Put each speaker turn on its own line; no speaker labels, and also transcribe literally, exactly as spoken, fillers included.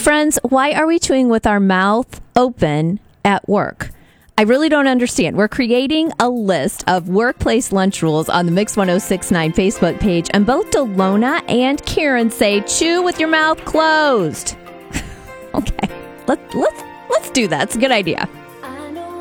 Friends, why are we chewing with our mouth open at work? I really don't understand. We're creating a list of workplace lunch rules on the Mix one oh six point nine Facebook page, and both Delona and Karen say chew with your mouth closed. Okay, let, let's let's do that. It's a good idea.